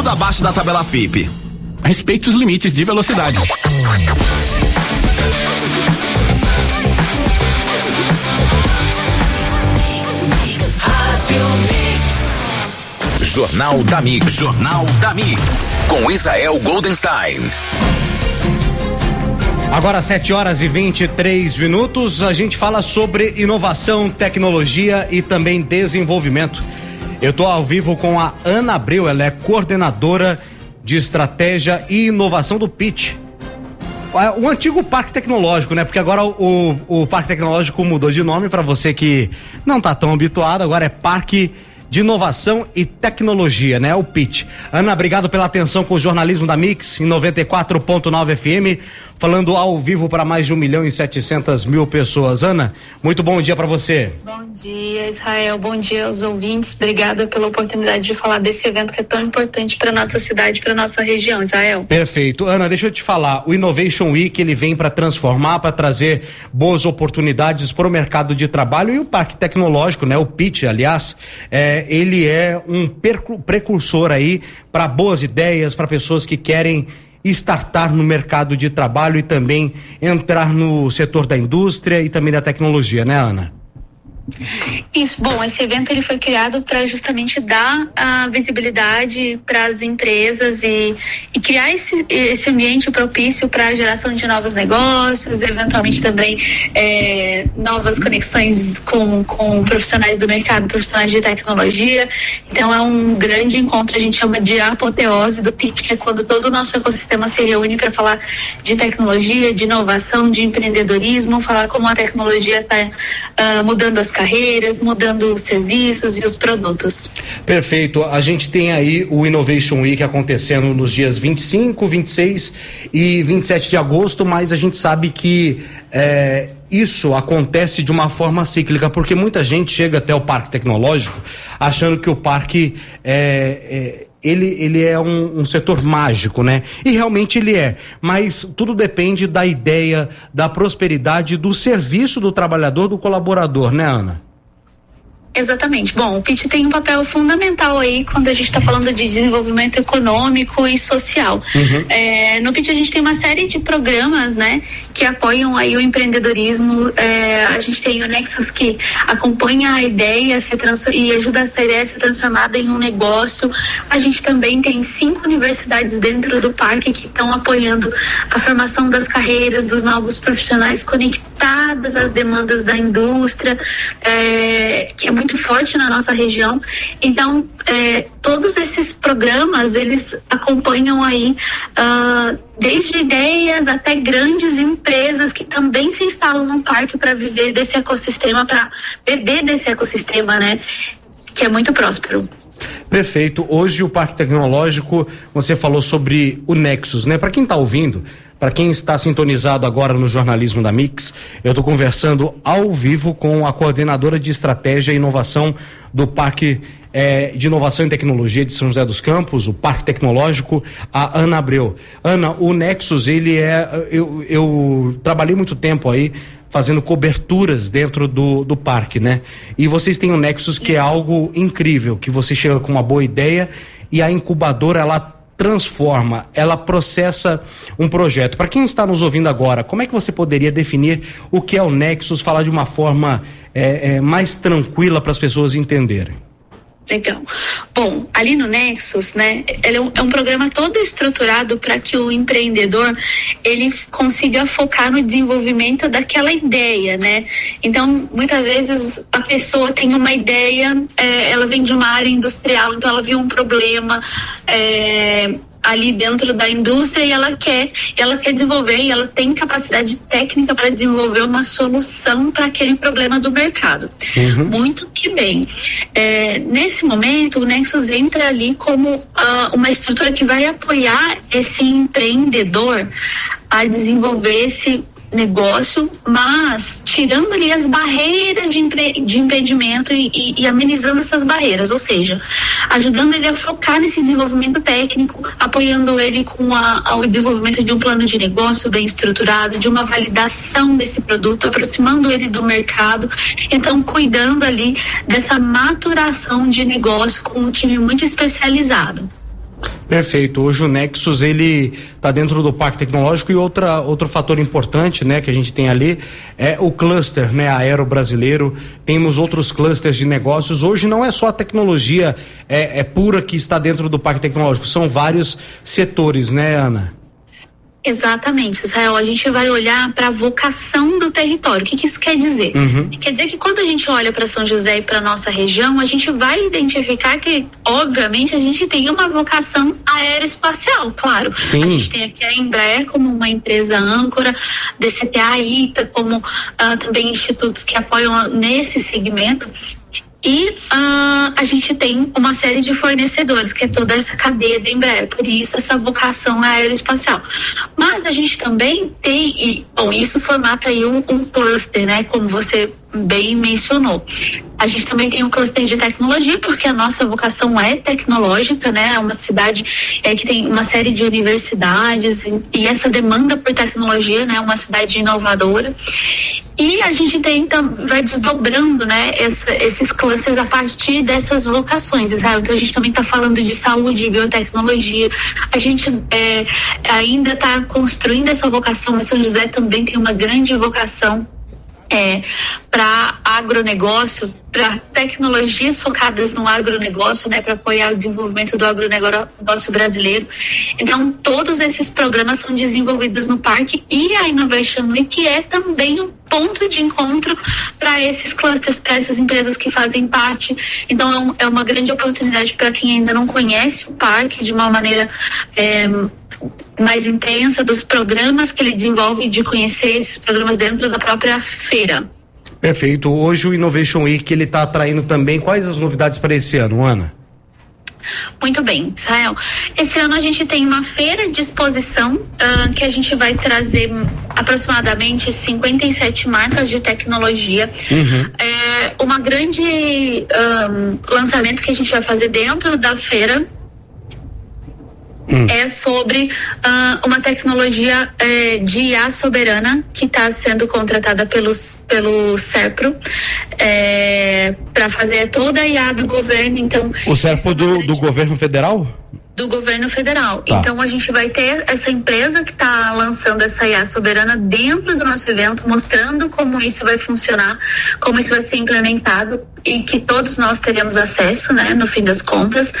abaixo da tabela FIPE. Respeite os limites de velocidade. Jornal da Mix. Jornal da Mix. Com Israel Goldenstein. Agora 7h23, a gente fala sobre inovação, tecnologia e também desenvolvimento. Eu tô ao vivo com a Ana Abreu, ela é coordenadora de estratégia e inovação do PIT. O antigo Parque Tecnológico, né? Porque agora o Parque Tecnológico mudou de nome, para você que não tá tão habituado, agora é Parque de Inovação e Tecnologia, né? O PIT. Ana, obrigado pela atenção com o jornalismo da Mix, em 94.9 FM, falando ao vivo para mais de 1.700.000 pessoas. Ana, muito bom dia para você. Bom dia, Israel. Bom dia aos ouvintes. Obrigada pela oportunidade de falar desse evento que é tão importante para nossa cidade, para nossa região, Israel. Perfeito. Ana, deixa eu te falar, o Innovation Week, ele vem para transformar, para trazer boas oportunidades para o mercado de trabalho, e o Parque Tecnológico, né? O PIT, aliás, ele é um precursor aí para boas ideias, para pessoas que querem startar no mercado de trabalho e também entrar no setor da indústria e também da tecnologia, né, Ana? Isso, bom, esse evento ele foi criado para justamente dar a visibilidade para as empresas e criar esse ambiente propício para a geração de novos negócios, eventualmente também novas conexões com profissionais do mercado, profissionais de tecnologia. Então é um grande encontro, a gente chama de apoteose do PIT, que é quando todo o nosso ecossistema se reúne para falar de tecnologia, de inovação, de empreendedorismo, falar como a tecnologia está mudando as carreiras, mudando os serviços e os produtos. Perfeito. A gente tem aí o Innovation Week acontecendo nos dias 25, 26 e 27 de agosto, mas a gente sabe que isso acontece de uma forma cíclica, porque muita gente chega até o Parque Tecnológico achando que o parque ele é um setor mágico, né? E realmente ele é, mas tudo depende da ideia, da prosperidade, do serviço do trabalhador, do colaborador, né, Ana? Exatamente. Bom, o PIT tem um papel fundamental aí quando a gente está falando de desenvolvimento econômico e social. Uhum. No PIT a gente tem uma série de programas, né, que apoiam aí o empreendedorismo. A gente tem o Nexus, que acompanha a ideia e ajuda essa ideia a ser transformada em um negócio. A gente também tem 5 universidades dentro do parque que estão apoiando a formação das carreiras dos novos profissionais conectadas às demandas da indústria, que é muito forte na nossa região. Então, todos esses programas, eles acompanham aí desde ideias até grandes empresas que também se instalam no parque para viver desse ecossistema, para beber desse ecossistema, né, que é muito próspero. Perfeito. Hoje o Parque Tecnológico, você falou sobre o Nexus, né? Para quem está ouvindo, para quem está sintonizado agora no jornalismo da Mix, eu estou conversando ao vivo com a coordenadora de estratégia e inovação do Parque de Inovação e Tecnologia de São José dos Campos, o Parque Tecnológico, a Ana Abreu. Ana, o Nexus, ele eu trabalhei muito tempo aí fazendo coberturas dentro do parque, né? E vocês têm o Nexus, que é algo incrível, que você chega com uma boa ideia e a incubadora, ela transforma, ela processa um projeto. Para quem está nos ouvindo agora, como é que você poderia definir o que é o Nexus, falar de uma forma mais tranquila para as pessoas entenderem? Legal. Bom, ali no Nexus, né, ele é um programa todo estruturado para que o empreendedor ele consiga focar no desenvolvimento daquela ideia, né? Então, muitas vezes a pessoa tem uma ideia, ela vem de uma área industrial, então ela viu um problema ali dentro da indústria e ela quer desenvolver, e ela tem capacidade técnica para desenvolver uma solução para aquele problema do mercado. Uhum. Muito que bem. Nesse momento, o Nexus entra ali como uma estrutura que vai apoiar esse empreendedor a desenvolver esse negócio, mas tirando ali as barreiras de empreendimento e amenizando essas barreiras, ou seja, ajudando ele a focar nesse desenvolvimento técnico, apoiando ele com o desenvolvimento de um plano de negócio bem estruturado, de uma validação desse produto, aproximando ele do mercado, então cuidando ali dessa maturação de negócio com um time muito especializado. Perfeito. Hoje o Nexus, ele está dentro do Parque Tecnológico, e outro fator importante, né, que a gente tem ali é o cluster, né, aero brasileiro. Temos outros clusters de negócios. Hoje não é só a tecnologia pura que está dentro do Parque Tecnológico, são vários setores, né, Ana? Exatamente, Israel. A gente vai olhar para a vocação do território. O que isso quer dizer? Quer dizer que quando a gente olha para São José e para nossa região, a gente vai identificar que, obviamente, a gente tem uma vocação aeroespacial, claro. Sim. A gente tem aqui a Embraer como uma empresa âncora, DCTA, ITA, como também institutos que apoiam nesse segmento. E a gente tem uma série de fornecedores, que é toda essa cadeia da Embraer, por isso essa vocação aeroespacial. Mas a gente também tem, isso formata aí um cluster, né, como você bem mencionou. A gente também tem um cluster de tecnologia, porque a nossa vocação é tecnológica, né? É uma cidade que tem uma série de universidades e essa demanda por tecnologia, né? Uma cidade inovadora. E a gente vai desdobrando, né, esses clusters a partir dessas vocações, Israel. Então a gente também está falando de saúde e biotecnologia. A gente ainda está construindo essa vocação, mas São José também tem uma grande vocação para agronegócio, para tecnologias focadas no agronegócio, né, para apoiar o desenvolvimento do agronegócio brasileiro. Então, todos esses programas são desenvolvidos no parque, e a Innovation Week é também um ponto de encontro para esses clusters, para essas empresas que fazem parte. Então, é uma grande oportunidade para quem ainda não conhece o parque de uma maneira mais intensa, dos programas que ele desenvolve, de conhecer esses programas dentro da própria feira. Perfeito. Hoje o Innovation Week, ele está atraindo também. Quais as novidades para esse ano, Ana? Muito bem, Israel. Esse ano a gente tem uma feira de exposição que a gente vai trazer aproximadamente 57 marcas de tecnologia. Uma grande lançamento que a gente vai fazer dentro da feira é sobre uma tecnologia de IA soberana que está sendo contratada pelo SERPRO para fazer toda a IA do governo. Então, o SERPRO do governo federal? Do governo federal. Tá. Então a gente vai ter essa empresa que está lançando essa IA soberana dentro do nosso evento, mostrando como isso vai funcionar, como isso vai ser implementado e que todos nós teremos acesso, né, no fim das contas.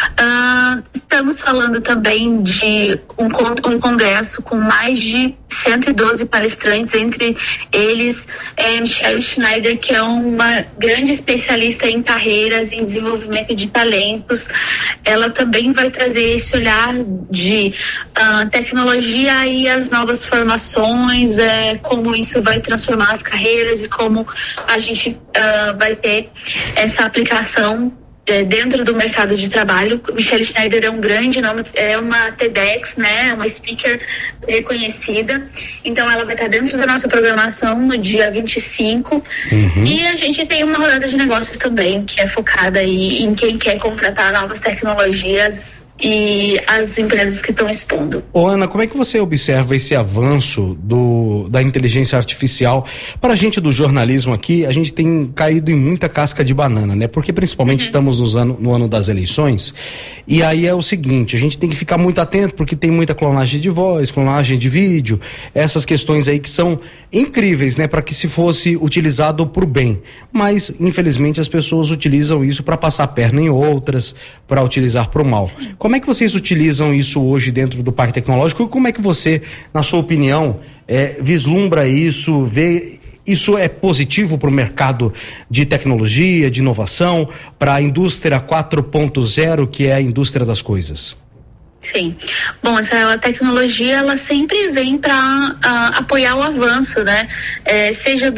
Estamos falando também de um congresso com mais de 112 palestrantes, entre eles Michelle Schneider, que é uma grande especialista em carreiras, em desenvolvimento de talentos. Ela também vai trazer esse olhar de tecnologia e as novas formações, como isso vai transformar as carreiras e como a gente vai ter essa aplicação dentro do mercado de trabalho. Michelle Schneider é um grande nome, é uma TEDx, né, uma speaker reconhecida. Então ela vai estar dentro da nossa programação no dia 25. E a gente tem uma rodada de negócios também, que é focada aí em quem quer contratar novas tecnologias e as empresas que estão expondo. Ana, como é que você observa esse avanço da inteligência artificial? Para a gente do jornalismo aqui, a gente tem caído em muita casca de banana, né? Porque principalmente estamos no ano das eleições, e aí é o seguinte, a gente tem que ficar muito atento, porque tem muita clonagem de voz, clonagem de vídeo, essas questões aí que são incríveis, né? Para que se fosse utilizado para o bem, mas infelizmente as pessoas utilizam isso para passar a perna em outras, para utilizar para o mal. Como é que vocês utilizam isso hoje dentro do Parque Tecnológico? E como é que você, na sua opinião, vislumbra isso, vê isso é positivo para o mercado de tecnologia, de inovação, para a indústria 4.0, que é a indústria das coisas? Sim. Bom, a tecnologia, ela sempre vem para apoiar o avanço, né? Seja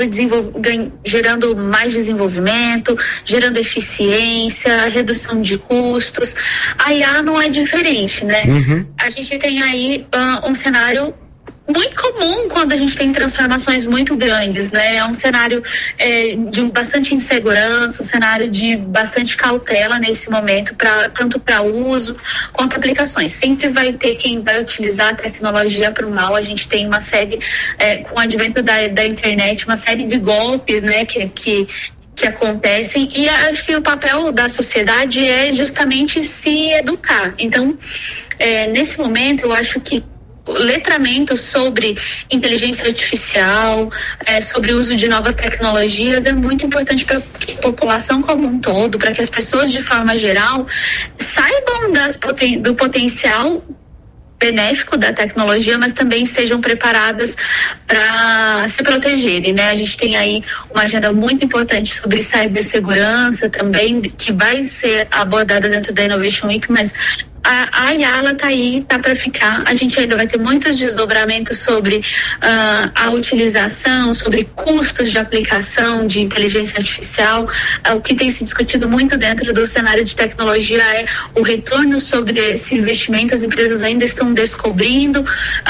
gerando mais desenvolvimento, gerando eficiência, redução de custos. A IA não é diferente, né? A gente tem aí um cenário muito comum quando a gente tem transformações muito grandes, né? É um cenário de bastante insegurança, um cenário de bastante cautela nesse momento, tanto para uso quanto aplicações. Sempre vai ter quem vai utilizar a tecnologia para o mal. A gente tem uma série, com o advento da internet, uma série de golpes, né? Que que acontecem, e acho que o papel da sociedade é justamente se educar. Então, nesse momento, eu acho que letramento sobre inteligência artificial, sobre o uso de novas tecnologias é muito importante para a população como um todo, para que as pessoas de forma geral saibam do potencial benéfico da tecnologia, mas também estejam preparadas para se protegerem, né? A gente tem aí uma agenda muito importante sobre cibersegurança também, que vai ser abordada dentro da Innovation Week, mas a IALA tá aí, tá para ficar. A gente ainda vai ter muitos desdobramentos sobre a utilização, sobre custos de aplicação de inteligência artificial. O que tem se discutido muito dentro do cenário de tecnologia é o retorno sobre esse investimento. As empresas ainda estão descobrindo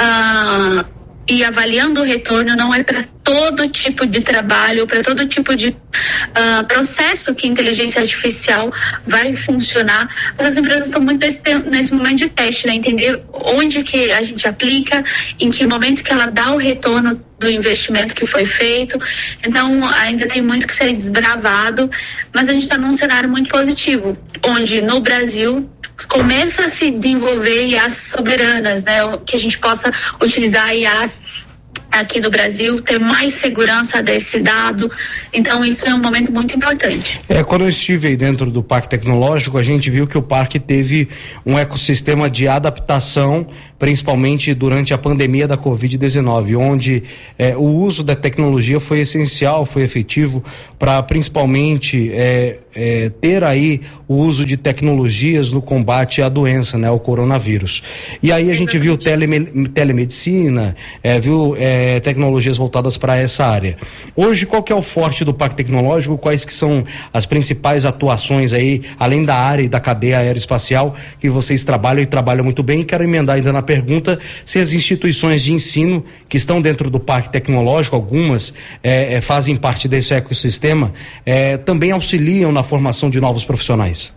e avaliando o retorno. Não é para todo tipo de trabalho, para todo tipo de processo que a inteligência artificial vai funcionar. Mas as empresas estão muito nesse momento de teste, né? Entender onde que a gente aplica, em que momento que ela dá o retorno do investimento que foi feito. Então, ainda tem muito que ser desbravado, mas a gente está num cenário muito positivo, onde no Brasil começa a se desenvolver IAs soberanas, né? Que a gente possa utilizar IAs aqui no Brasil, ter mais segurança desse dado. Então, isso é um momento muito importante. Quando eu estive aí dentro do Parque Tecnológico, a gente viu que o parque teve um ecossistema de adaptação, principalmente durante a pandemia da Covid-19, onde o uso da tecnologia foi essencial, foi efetivo para principalmente ter aí o uso de tecnologias no combate à doença, né, ao coronavírus. E aí a gente viu telemedicina, viu tecnologias voltadas para essa área. Hoje, qual que é o forte do Parque Tecnológico? Quais que são as principais atuações aí, além da área e da cadeia aeroespacial, que vocês trabalham e trabalham muito bem? E quero emendar ainda na pergunta se as instituições de ensino que estão dentro do Parque Tecnológico, algumas fazem parte desse ecossistema, também auxiliam na formação de novos profissionais.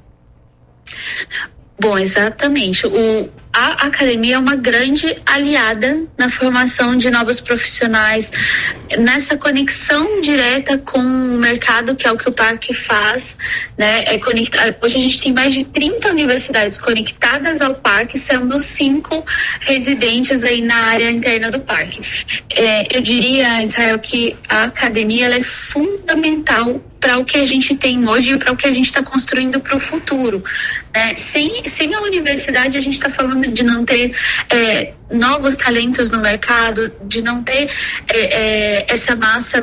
Bom, exatamente. A academia é uma grande aliada na formação de novos profissionais, nessa conexão direta com o mercado, que é o que o parque faz, né? Hoje a gente tem mais de 30 universidades conectadas ao parque, sendo 5 residentes aí na área interna do parque. Eu diria, Israel, que a academia ela é fundamental para o que a gente tem hoje e para o que a gente está construindo para o futuro, né? Sem a universidade, a gente está falando de não ter novos talentos no mercado, de não ter essa massa,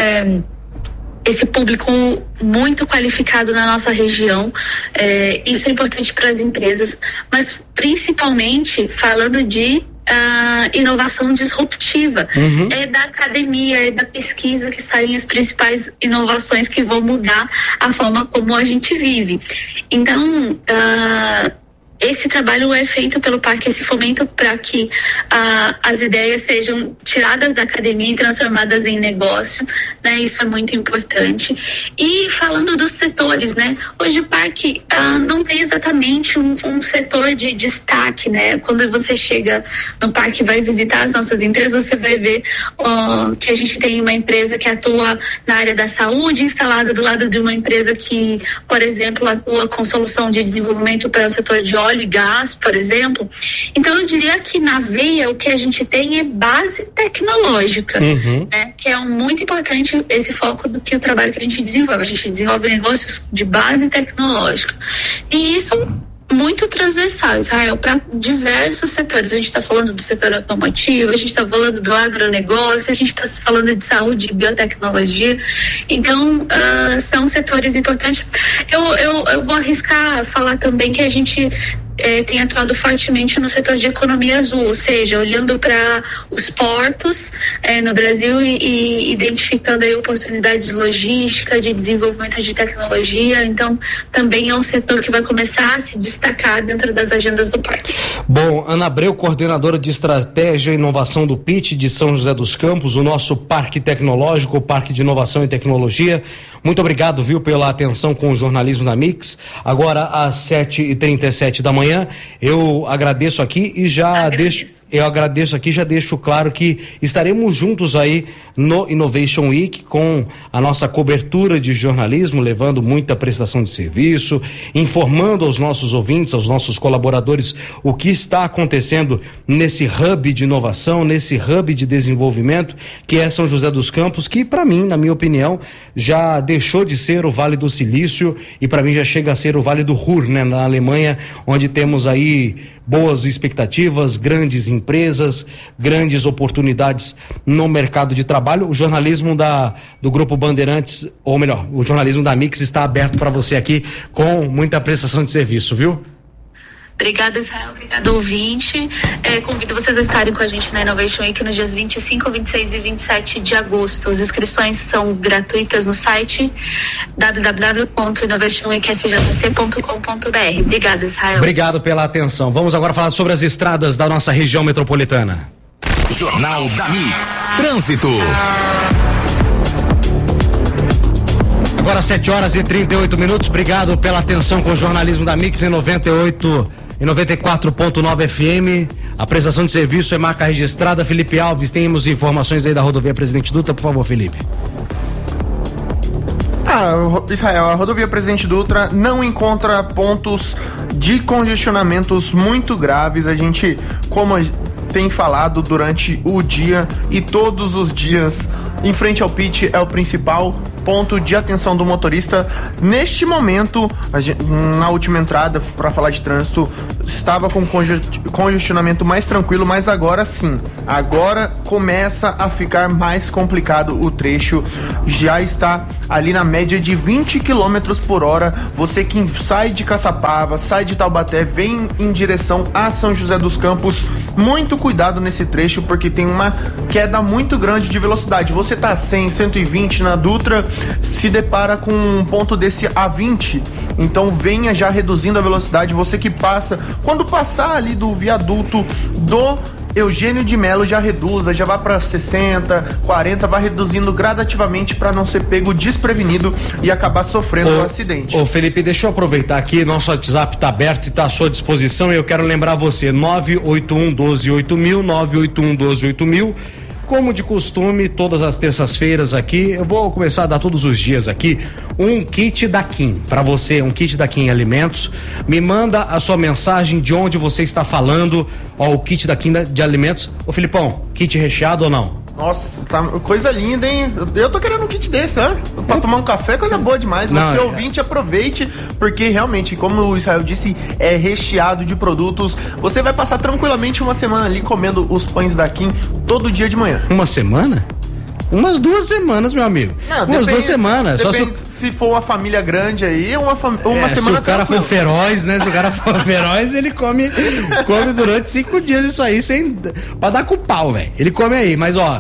esse público muito qualificado na nossa região. Isso é importante para as empresas, mas principalmente falando de inovação disruptiva. É da academia, é da pesquisa que saem as principais inovações que vão mudar a forma como a gente vive. Então, esse trabalho é feito pelo parque, esse fomento para que as ideias sejam tiradas da academia e transformadas em negócio, né? Isso é muito importante. E falando dos setores, né? Hoje o parque não tem exatamente um setor de destaque, né? Quando você chega no parque e vai visitar as nossas empresas, você vai ver que a gente tem uma empresa que atua na área da saúde, instalada do lado de uma empresa que, por exemplo, atua com solução de desenvolvimento para o setor de óleo e gás, por exemplo. Então eu diria que na veia o que a gente tem é base tecnológica, né? Que é muito importante esse foco do que o trabalho que a gente desenvolve. A gente desenvolve negócios de base tecnológica. E isso muito transversal, Israel, para diversos setores. A gente está falando do setor automotivo, a gente está falando do agronegócio, a gente está falando de saúde e biotecnologia. Então, são setores importantes. Eu vou arriscar falar também que a gente tem atuado fortemente no setor de economia azul, ou seja, olhando para os portos no Brasil e identificando aí oportunidades de logística, de desenvolvimento de tecnologia. Então, também é um setor que vai começar a se destacar dentro das agendas do parque. Bom, Ana Abreu, coordenadora de Estratégia e Inovação do PIT de São José dos Campos, o nosso Parque Tecnológico, o Parque de Inovação e Tecnologia. Muito obrigado, viu, pela atenção com o jornalismo da Mix. Agora, às 7h37 da manhã, eu agradeço aqui e já deixo claro que estaremos juntos aí no Innovation Week com a nossa cobertura de jornalismo, levando muita prestação de serviço, informando aos nossos ouvintes, aos nossos colaboradores, o que está acontecendo nesse hub de inovação, nesse hub de desenvolvimento que é São José dos Campos, que para mim, na minha opinião, já deixou de ser o Vale do Silício e para mim já chega a ser o Vale do Ruhr, né, na Alemanha, onde temos aí boas expectativas, grandes empresas, grandes oportunidades no mercado de trabalho. O jornalismo do Grupo Bandeirantes, ou melhor, o jornalismo da Mix está aberto para você aqui com muita prestação de serviço, viu? Obrigada, Israel. Obrigada, ouvinte. Convido vocês a estarem com a gente na Innovation Week nos dias 25, 26 e 27 de agosto. As inscrições são gratuitas no site www.innovationweeksjc.com.br. Obrigada, Israel. Obrigado pela atenção. Vamos agora falar sobre as estradas da nossa região metropolitana. Jornal da Mix. Trânsito. Agora 7h38. Obrigado pela atenção com o jornalismo da Mix em 94.9 FM. A prestação de serviço é marca registrada. Felipe Alves, temos informações aí da rodovia Presidente Dutra, por favor, Felipe. Israel, a rodovia Presidente Dutra não encontra pontos de congestionamentos muito graves. A gente, como tem falado durante o dia e todos os dias, em frente ao PIT é o principal ponto de atenção do motorista. Neste momento, na última entrada para falar de trânsito, estava com congestionamento mais tranquilo, mas agora sim, agora começa a ficar mais complicado o trecho. Já está ali na média de 20 km por hora. Você que sai de Caçapava, sai de Taubaté, vem em direção a São José dos Campos, muito cuidado nesse trecho, porque tem uma queda muito grande de velocidade. Você tá 100, 120 na Dutra, se depara com um ponto desse a 20, então venha já reduzindo a velocidade. Você que passa, quando passar ali do viaduto do Eugênio de Melo, já reduza, já vá para 60, 40, vai reduzindo gradativamente para não ser pego desprevenido e acabar sofrendo um acidente. Ô Felipe, deixa eu aproveitar aqui, nosso WhatsApp tá aberto e tá à sua disposição, e eu quero lembrar você, 981-12-8000, 981-12-8000. Como de costume, todas as terças-feiras aqui, eu vou começar a dar todos os dias aqui um kit da Kim para você, um kit da Kim Alimentos. Me manda a sua mensagem de onde você está falando. Ó, o kit da Kim de Alimentos. Ô Filipão, kit recheado ou não? Nossa, tá coisa linda, hein? Eu tô querendo um kit desse, né? Pra tomar um café, coisa boa demais. Você ouvinte, aproveite, porque realmente, como o Israel disse, é recheado de produtos. Você vai passar tranquilamente uma semana ali comendo os pães da Kim todo dia de manhã. Uma semana? Umas 2 semanas, meu amigo. Não, umas 2 semanas. Só se for uma família grande aí, uma semana. Se o cara for feroz, né? Se o cara for feroz, ele come durante 5 dias isso aí, pra dar com o pau, velho. Ele come aí, mas ó,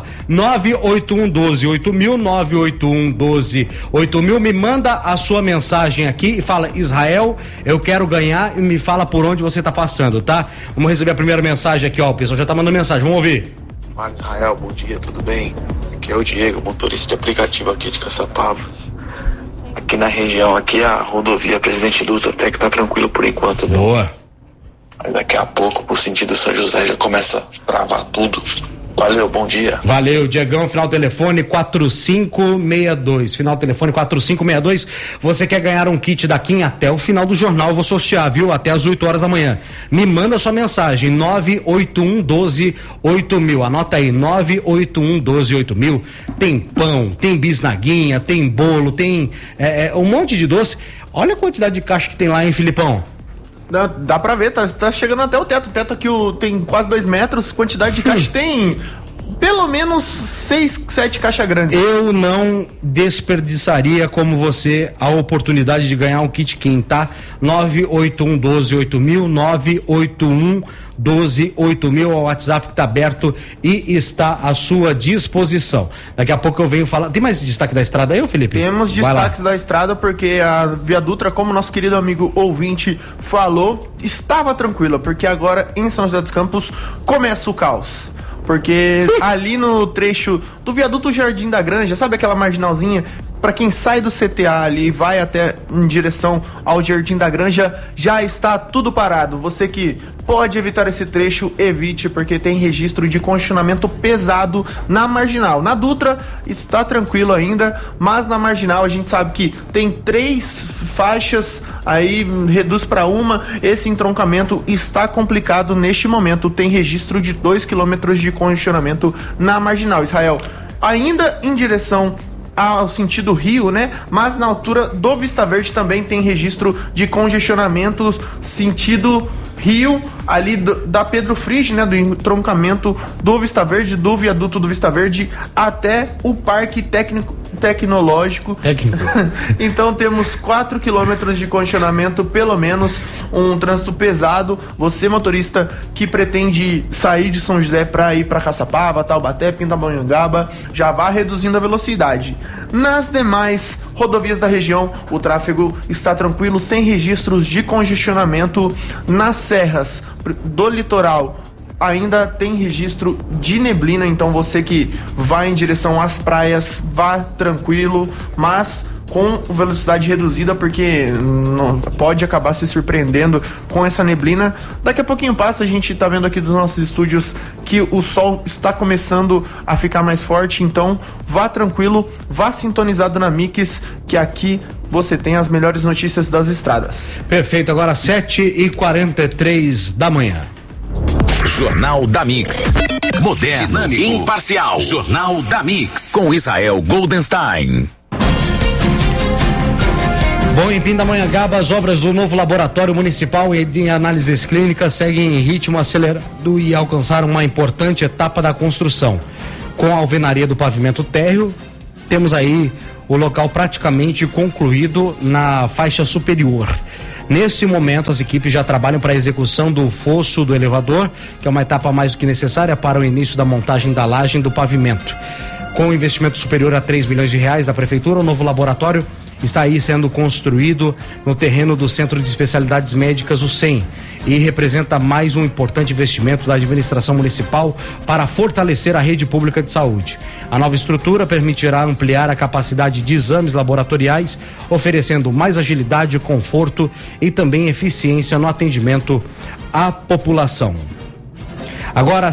981-12-8000, 981-12-8000, me manda a sua mensagem aqui e fala: Israel, eu quero ganhar, e me fala por onde você tá passando, tá? Vamos receber a primeira mensagem aqui, ó, o pessoal já tá mandando mensagem, vamos ouvir. Fala, Israel, bom dia, tudo bem? Aqui é o Diego, motorista de aplicativo aqui de Caçapava. Aqui na região, aqui a rodovia Presidente Dutra até que tá tranquilo por enquanto. Boa. Mas daqui a pouco, pro sentido São José, já começa a travar tudo. Valeu, bom dia. Valeu, Diegão, final telefone 4562, final telefone 4562. Você quer ganhar um kit da Kim até o final do jornal, eu vou sortear, viu? Até as 8 horas da manhã. Me manda sua mensagem, 981-12-8000, anota aí, 981-12-8000. Tem pão, tem bisnaguinha, tem bolo, tem um monte de doce. Olha a quantidade de caixa que tem lá, hein, Filipão? Dá pra ver, tá chegando até o teto. O teto aqui tem quase 2 metros, quantidade de caixa tem pelo menos 6, 7 caixas grandes. Eu não desperdiçaria como você a oportunidade de ganhar um kit Kim, tá? 981-12-8000, 981-12-8000, o WhatsApp que tá aberto e está à sua disposição. Daqui a pouco eu venho falar. Tem mais destaque da estrada aí, ô Felipe? Temos destaques da estrada, porque a Via Dutra, como nosso querido amigo ouvinte falou, estava tranquila, porque agora em São José dos Campos começa o caos. Porque ali no trecho do viaduto Jardim da Granja, sabe aquela marginalzinha? para quem sai do CTA ali e vai até em direção ao Jardim da Granja, já está tudo parado. Você que pode evitar esse trecho, evite, porque tem registro de congestionamento pesado na Marginal. Na Dutra está tranquilo ainda, mas na Marginal a gente sabe que tem 3 faixas, aí reduz para uma. Esse entroncamento está complicado neste momento. Tem registro de 2 quilômetros de congestionamento na Marginal. Israel, ainda em direção ao sentido Rio, né? Mas na altura do Vista Verde também tem registro de congestionamento sentido Rio, ali da Pedro Frige, né? Do entroncamento do Vista Verde, do viaduto do Vista Verde até o Parque Tecnológico. Então temos 4 quilômetros de congestionamento, pelo menos, um trânsito pesado. Você, motorista que pretende sair de São José para ir para Caçapava, Taubaté, Pindamonhangaba, já vá reduzindo a velocidade. Nas demais rodovias da região, o tráfego está tranquilo, sem registros de congestionamento. Nas serras do litoral ainda tem registro de neblina, então você que vai em direção às praias, vá tranquilo, mas com velocidade reduzida, porque não pode acabar se surpreendendo com essa neblina. Daqui a pouquinho passa, a gente tá vendo aqui dos nossos estúdios que o sol está começando a ficar mais forte, então vá tranquilo, vá sintonizado na Mix, que aqui você tem as melhores notícias das estradas. Perfeito, agora 7h43 da manhã. Jornal da Mix. Moderno, dinâmico, imparcial. Jornal da Mix. Com Israel Goldenstein. Bom, em Pindamonhangaba, as obras do novo laboratório municipal de análises clínicas seguem em ritmo acelerado e alcançaram uma importante etapa da construção. Com a alvenaria do pavimento térreo, temos aí o local praticamente concluído na faixa superior. Nesse momento, as equipes já trabalham para a execução do fosso do elevador, que é uma etapa mais do que necessária para o início da montagem da laje do pavimento. Com um investimento superior a R$3 milhões da prefeitura, o novo laboratório está aí sendo construído no terreno do Centro de Especialidades Médicas, o CEM, e representa mais um importante investimento da administração municipal para fortalecer a rede pública de saúde. A nova estrutura permitirá ampliar a capacidade de exames laboratoriais, oferecendo mais agilidade, conforto e também eficiência no atendimento à população. Agora,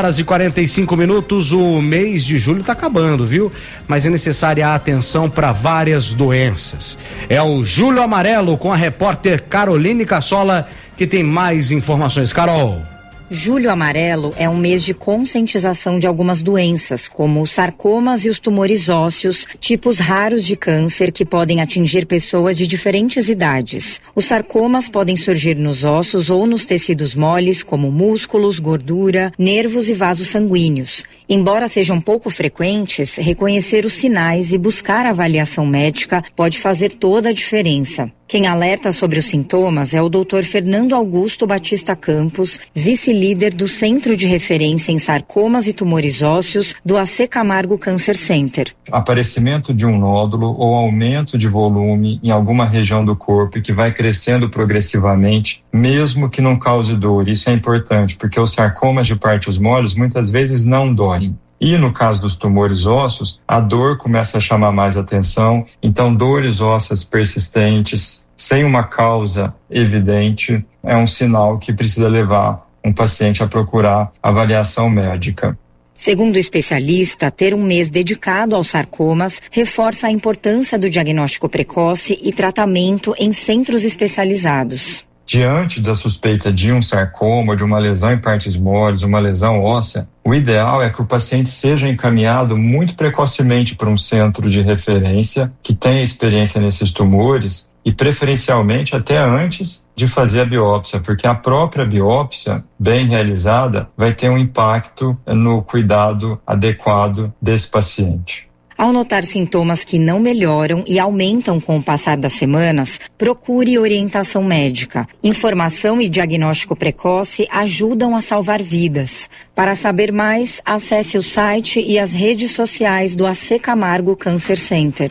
7h45, o mês de julho está acabando, viu? Mas é necessária a atenção para várias doenças. É o Julho Amarelo com a repórter Caroline Cassola, que tem mais informações. Carol. Julho Amarelo é um mês de conscientização de algumas doenças, como os sarcomas e os tumores ósseos, tipos raros de câncer que podem atingir pessoas de diferentes idades. Os sarcomas podem surgir nos ossos ou nos tecidos moles, como músculos, gordura, nervos e vasos sanguíneos. Embora sejam pouco frequentes, reconhecer os sinais e buscar avaliação médica pode fazer toda a diferença. Quem alerta sobre os sintomas é o Dr. Fernando Augusto Batista Campos, vice-líder do Centro de Referência em Sarcomas e Tumores Ósseos do AC Camargo Cancer Center. Aparecimento de um nódulo ou aumento de volume em alguma região do corpo que vai crescendo progressivamente, mesmo que não cause dor. Isso é importante, porque os sarcomas de partes moles muitas vezes não doem. E no caso dos tumores ósseos, a dor começa a chamar mais atenção, então dores ósseas persistentes, sem uma causa evidente, é um sinal que precisa levar um paciente a procurar avaliação médica. Segundo o especialista, ter um mês dedicado aos sarcomas reforça a importância do diagnóstico precoce e tratamento em centros especializados. Diante da suspeita de um sarcoma, de uma lesão em partes moles, uma lesão óssea, o ideal é que o paciente seja encaminhado muito precocemente para um centro de referência que tenha experiência nesses tumores e preferencialmente até antes de fazer a biópsia, porque a própria biópsia, bem realizada, vai ter um impacto no cuidado adequado desse paciente. Ao notar sintomas que não melhoram e aumentam com o passar das semanas, procure orientação médica. Informação e diagnóstico precoce ajudam a salvar vidas. Para saber mais, acesse o site e as redes sociais do AC Camargo Cancer Center.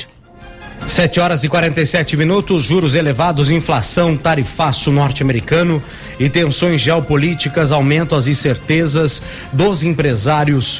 7h47, juros elevados, inflação, tarifaço norte-americano e tensões geopolíticas aumentam as incertezas dos empresários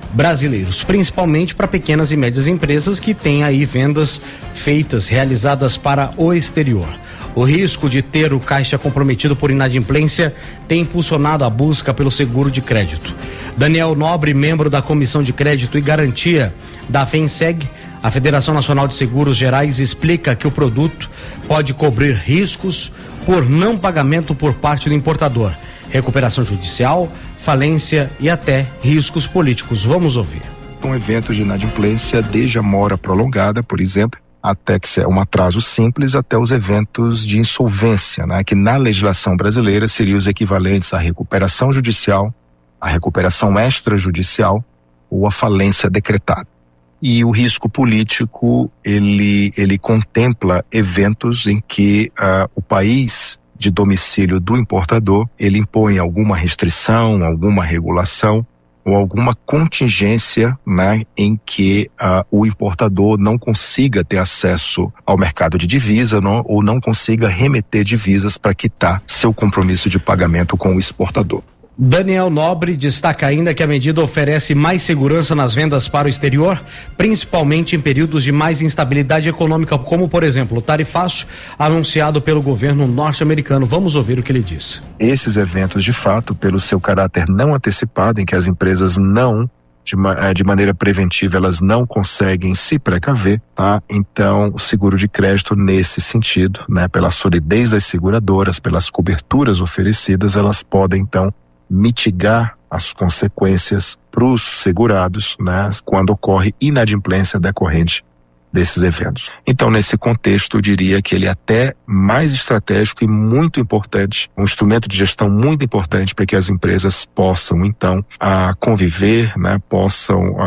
brasileiros, principalmente para pequenas e médias empresas que têm aí vendas realizadas para o exterior. O risco de ter o caixa comprometido por inadimplência tem impulsionado a busca pelo seguro de crédito. Daniel Nobre, membro da Comissão de Crédito e Garantia da FENSEG, a Federação Nacional de Seguros Gerais, explica que o produto pode cobrir riscos por não pagamento por parte do importador, recuperação judicial, falência e até riscos políticos. Vamos ouvir. Um evento de inadimplência, desde a mora prolongada, por exemplo, até que é um atraso simples, até os eventos de insolvência, né, que na legislação brasileira seriam os equivalentes à recuperação judicial, à recuperação extrajudicial ou à falência decretada. E o risco político, ele contempla eventos em que o país de domicílio do importador, ele impõe alguma restrição, alguma regulação ou alguma contingência, né, em que o importador não consiga ter acesso ao mercado de divisa ou não consiga remeter divisas para quitar seu compromisso de pagamento com o exportador. Daniel Nobre destaca ainda que a medida oferece mais segurança nas vendas para o exterior, principalmente em períodos de mais instabilidade econômica, como, por exemplo, o tarifaço anunciado pelo governo norte-americano. Vamos ouvir o que ele disse. Esses eventos, de fato, pelo seu caráter não antecipado, em que as empresas não, de maneira preventiva, elas não conseguem se precaver, tá? Então, o seguro de crédito, nesse sentido, né, pela solidez das seguradoras, pelas coberturas oferecidas, elas podem, então, mitigar as consequências para os segurados, né, quando ocorre inadimplência decorrente desses eventos. Então, nesse contexto, eu diria que ele é até mais estratégico e muito importante, um instrumento de gestão muito importante para que as empresas possam, então, conviver, né, possam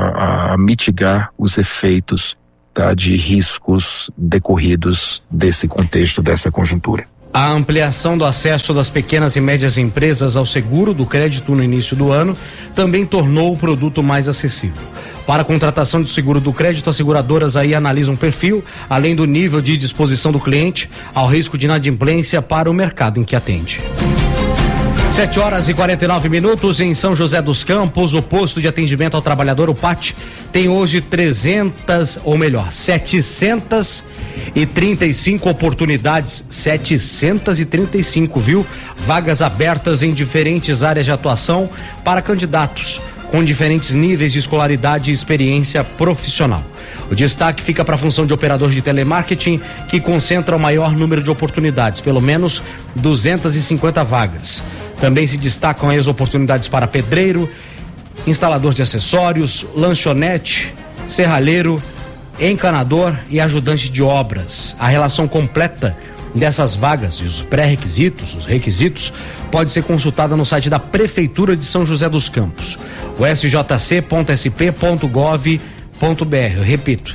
mitigar os efeitos, tá, de riscos decorridos desse contexto, dessa conjuntura. A ampliação do acesso das pequenas e médias empresas ao seguro do crédito no início do ano também tornou o produto mais acessível. Para a contratação de seguro do crédito, as seguradoras aí analisam o perfil, além do nível de disposição do cliente, ao risco de inadimplência para o mercado em que atende. 7h49 em São José dos Campos. O posto de atendimento ao trabalhador, o PAT, tem hoje 735 oportunidades, 735, viu? Vagas abertas em diferentes áreas de atuação para candidatos com diferentes níveis de escolaridade e experiência profissional. O destaque fica para a função de operador de telemarketing, que concentra o maior número de oportunidades, pelo menos 250 vagas. Também se destacam as oportunidades para pedreiro, instalador de acessórios, lanchonete, serralheiro, encanador e ajudante de obras. A relação completa dessas vagas e os pré-requisitos, os requisitos, pode ser consultada no site da Prefeitura de São José dos Campos, o sjc.sp.gov.br. Eu repito,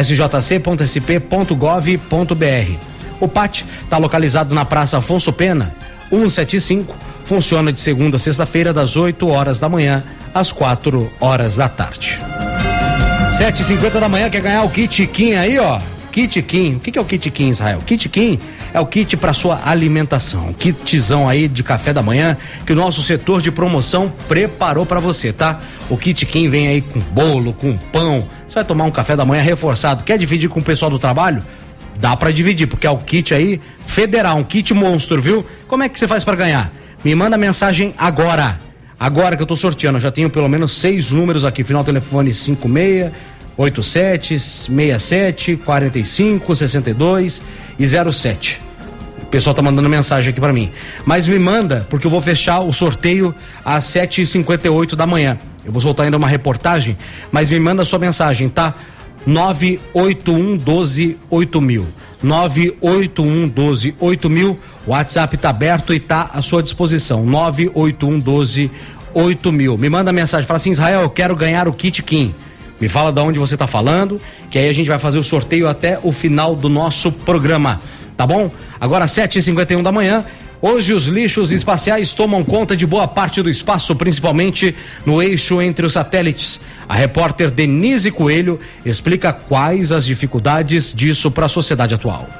sjc.sp.gov.br. O PAT está localizado na Praça Afonso Pena, 175, funciona de segunda a sexta-feira, das 8 horas da manhã às 4 horas da tarde. 7h50 da manhã, quer ganhar o Kit Kim aí, ó? Kit Kim. O que é o Kit Kim, Israel? Kit Kim é o kit para sua alimentação, um kitzão aí de café da manhã que o nosso setor de promoção preparou para você, tá? O Kit Kim vem aí com bolo, com pão. Você vai tomar um café da manhã reforçado. Quer dividir com o pessoal do trabalho? Dá para dividir, porque é o kit aí federal, um kit monstro, viu? Como é que você faz para ganhar? Me manda mensagem agora que eu tô sorteando. Eu já tenho pelo menos 6 números aqui, final telefone 56 87 67 45 62 e 07. O pessoal tá mandando mensagem aqui para mim. Mas me manda, porque eu vou fechar o sorteio às 7h58 da manhã. Eu vou soltar ainda uma reportagem, mas me manda a sua mensagem, tá? 981128000. 981128000. O WhatsApp tá aberto e tá à sua disposição. 981128000. Me manda mensagem, fala assim: Israel, eu quero ganhar o Kit Kim. Me fala de onde você tá falando, que aí a gente vai fazer o sorteio até o final do nosso programa, tá bom? Agora 7h51 da manhã. Hoje os lixos espaciais tomam conta de boa parte do espaço, principalmente no eixo entre os satélites. A repórter Denise Coelho explica quais as dificuldades disso para a sociedade atual.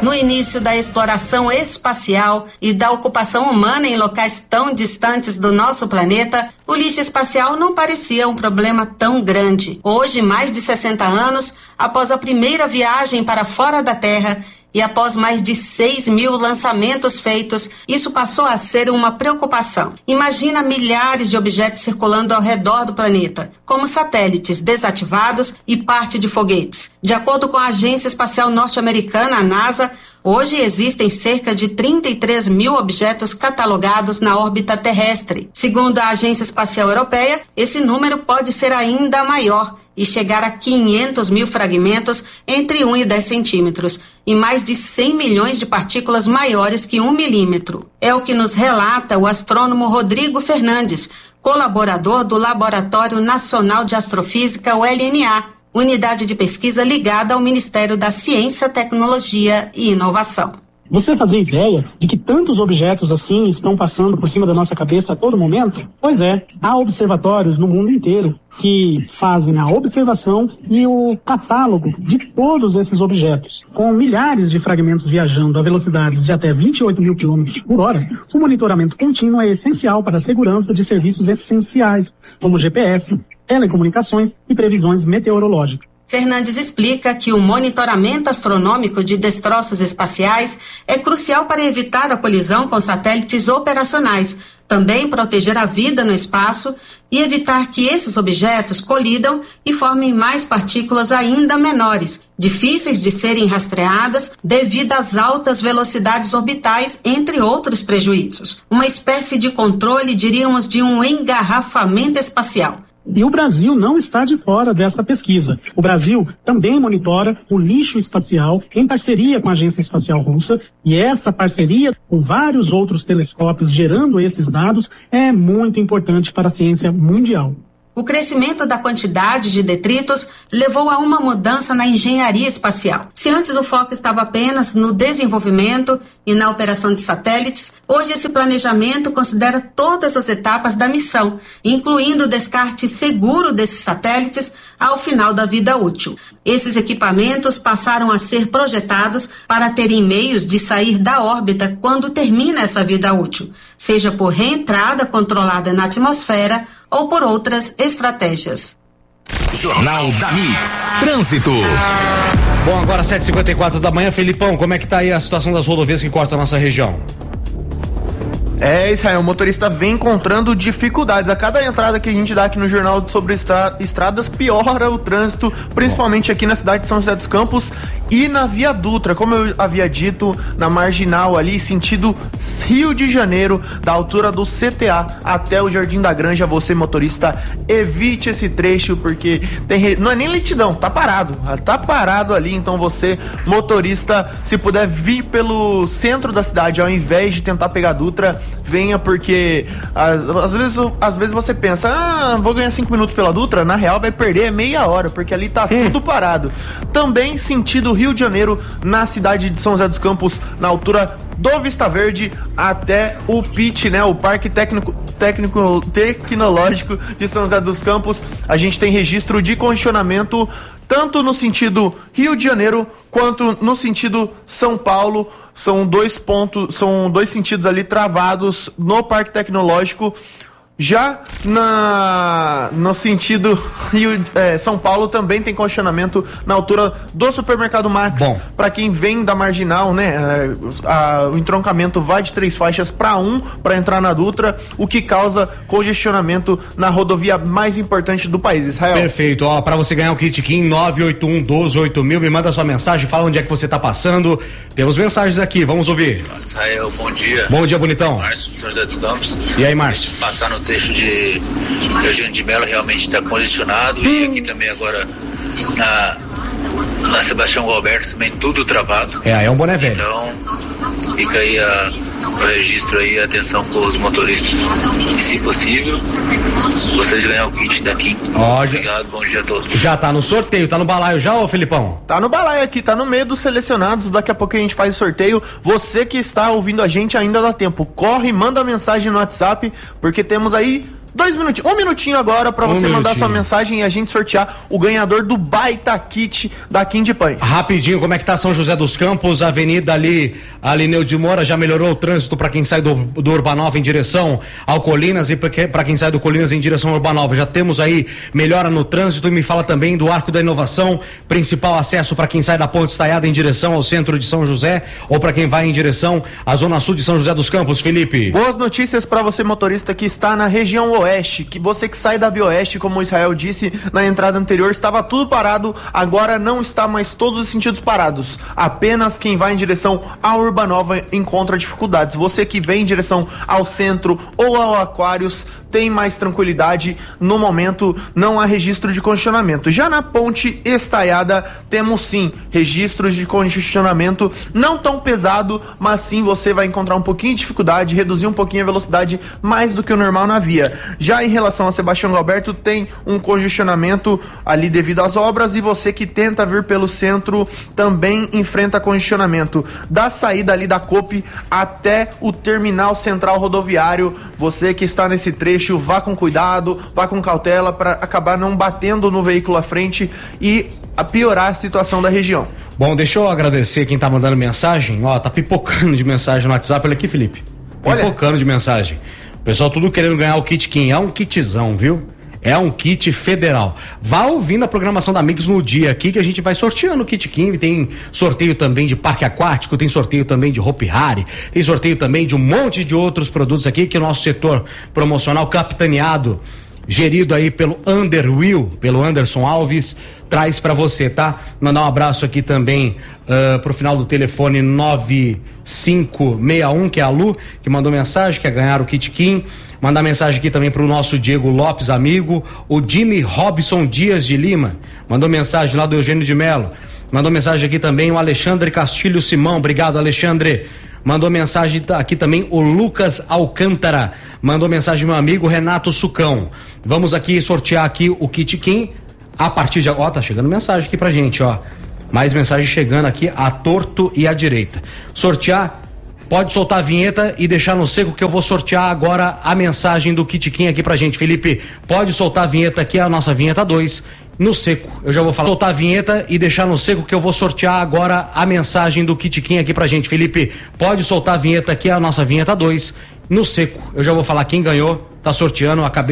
No início da exploração espacial e da ocupação humana em locais tão distantes do nosso planeta, o lixo espacial não parecia um problema tão grande. Hoje, mais de 60 anos, após a primeira viagem para fora da Terra, e após mais de 6.000 lançamentos feitos, isso passou a ser uma preocupação. Imagina milhares de objetos circulando ao redor do planeta, como satélites desativados e parte de foguetes. De acordo com a Agência Espacial Norte-Americana, a NASA, hoje existem cerca de 33.000 objetos catalogados na órbita terrestre. Segundo a Agência Espacial Europeia, esse número pode ser ainda maior e chegar a 500.000 fragmentos entre 1 e 10 centímetros e mais de 100 milhões de partículas maiores que 1 milímetro. É o que nos relata o astrônomo Rodrigo Fernandes, colaborador do Laboratório Nacional de Astrofísica, o LNA, unidade de pesquisa ligada ao Ministério da Ciência, Tecnologia e Inovação. Você fazia ideia de que tantos objetos assim estão passando por cima da nossa cabeça a todo momento? Pois é, há observatórios no mundo inteiro que fazem a observação e o catálogo de todos esses objetos. Com milhares de fragmentos viajando a velocidades de até 28.000 km por hora, o monitoramento contínuo é essencial para a segurança de serviços essenciais, como GPS, telecomunicações e previsões meteorológicas. Fernandes explica que o monitoramento astronômico de destroços espaciais é crucial para evitar a colisão com satélites operacionais, também proteger a vida no espaço e evitar que esses objetos colidam e formem mais partículas ainda menores, difíceis de serem rastreadas devido às altas velocidades orbitais, entre outros prejuízos. Uma espécie de controle, diríamos, de um engarrafamento espacial. E o Brasil não está de fora dessa pesquisa. O Brasil também monitora o lixo espacial em parceria com a Agência Espacial Russa, e essa parceria com vários outros telescópios gerando esses dados é muito importante para a ciência mundial. O crescimento da quantidade de detritos levou a uma mudança na engenharia espacial. Se antes o foco estava apenas no desenvolvimento e na operação de satélites, hoje esse planejamento considera todas as etapas da missão, incluindo o descarte seguro desses satélites ao final da vida útil. Esses equipamentos passaram a ser projetados para terem meios de sair da órbita quando termina essa vida útil, seja por reentrada controlada na atmosfera ou por outras estratégias. Jornal da Mix. Trânsito. Bom, agora 7h54 da manhã, Felipão, como é que tá aí a situação das rodovias que cortam a nossa região? Israel, o motorista vem encontrando dificuldades. A cada entrada que a gente dá aqui no Jornal sobre Estradas, piora o trânsito, principalmente aqui na cidade de São José dos Campos e na Via Dutra, como eu havia dito, na Marginal ali, sentido Rio de Janeiro, da altura do CTA até o Jardim da Granja. Você, motorista, evite esse trecho, porque não é nem lentidão, tá parado ali. Então você, motorista, se puder vir pelo centro da cidade ao invés de tentar pegar a Dutra, venha, porque às vezes você pensa, vou ganhar 5 minutos pela Dutra, na real vai perder meia hora, porque ali tá tudo parado. Também sentido Rio de Janeiro, na cidade de São José dos Campos, na altura do Vista Verde até o PIT, né, o Parque Tecnológico de São José dos Campos. A gente tem registro de congestionamento tanto no sentido Rio de Janeiro quanto no sentido São Paulo. São dois sentidos ali travados no Parque Tecnológico. Já no sentido São Paulo também tem congestionamento na altura do Supermercado Max. Para quem vem da Marginal, né, o entroncamento vai de 3 faixas para 1 para entrar na Dutra, o que causa congestionamento na rodovia mais importante do país. Israel. Perfeito. Para você ganhar o kit Kim 981-12-8000, me manda sua mensagem, fala onde é que você tá passando. Temos mensagens aqui, vamos ouvir. Israel, bom dia. Bom dia, bonitão. Márcio, São José dos Campos. E aí, Márcio? Passar no trecho de Eugênio de Mello realmente está congestionado, e aqui também agora na Sebastião Galberto também tudo travado. É um boné velho. Então fica aí o registro aí, atenção com os motoristas. E se possível, gostaria de ganhar o kit daqui. Obrigado, bom dia a todos. Já tá no sorteio, tá no balaio já, ô Felipão? Tá no balaio aqui, tá no meio dos selecionados, daqui a pouco a gente faz o sorteio. Você que está ouvindo a gente ainda dá tempo, corre, manda mensagem no WhatsApp, porque temos aí Um minutinho agora pra você mandar sua mensagem e a gente sortear o ganhador do baita kit da Quindy Pães. Rapidinho, como é que tá São José dos Campos? A avenida ali, Alineu de Moura, já melhorou o trânsito pra quem sai do Urbanova em direção ao Colinas e pra quem sai do Colinas em direção ao Urbanova. Já temos aí melhora no trânsito. E me fala também do Arco da Inovação, principal acesso pra quem sai da Ponte Estaiada em direção ao centro de São José ou pra quem vai em direção à zona sul de São José dos Campos, Felipe. Boas notícias pra você, motorista, que está na região oeste, que você que sai da Via Oeste, como o Israel disse na entrada anterior, estava tudo parado, agora não está mais todos os sentidos parados, apenas quem vai em direção à Urbanova encontra dificuldades. Você que vem em direção ao centro ou ao Aquários tem mais tranquilidade, no momento não há registro de congestionamento. Já na Ponte Estaiada temos sim registros de congestionamento, não tão pesado, mas sim você vai encontrar um pouquinho de dificuldade, reduzir um pouquinho a velocidade mais do que o normal na via. Já em relação a Sebastião Galberto, tem um congestionamento ali devido às obras, e você que tenta vir pelo centro também enfrenta congestionamento da saída ali da COP até o terminal central rodoviário. Você que está nesse trecho, vá com cuidado, vá com cautela para acabar não batendo no veículo à frente e a piorar a situação da região. Bom, deixa eu agradecer quem tá mandando mensagem. Ó, tá pipocando de mensagem no WhatsApp. Olha aqui, Felipe. Pipocando de mensagem. O pessoal tudo querendo ganhar o kit Kim. É um kitzão, viu? É um kit federal. Vá ouvindo a programação da Mix no dia aqui que a gente vai sorteando o kit Kim. Tem sorteio também de parque aquático, tem sorteio também de Hopi Hari, tem sorteio também de um monte de outros produtos aqui que o nosso setor promocional capitaneado, gerido aí pelo Underwill, pelo Anderson Alves, traz pra você, tá? Mandar um abraço aqui também pro final do telefone 9561, que é a Lu, que mandou mensagem, quer ganhar o kit Kim. Mandar mensagem aqui também pro nosso Diego Lopes, amigo. O Jimmy Robson Dias de Lima mandou mensagem lá do Eugênio de Melo. Mandou mensagem aqui também o Alexandre Castilho Simão. Obrigado, Alexandre. Mandou mensagem aqui também o Lucas Alcântara. Mandou mensagem meu amigo Renato Sucão. Vamos aqui sortear aqui o kit Kim a partir de agora. Ó, tá chegando mensagem aqui pra gente, ó. Mais mensagem chegando aqui à torto e à direita. Sortear, pode soltar a vinheta e deixar no seco que eu vou sortear agora a mensagem do kit Kim aqui pra gente. Felipe, pode soltar a vinheta aqui, a nossa vinheta 2. No seco, eu já vou falar, soltar a vinheta e deixar no seco que eu vou sortear agora a mensagem do kit Kim aqui pra gente. Felipe, pode soltar a vinheta aqui, a nossa vinheta 2. No seco, eu já vou falar quem ganhou, tá sorteando, acabei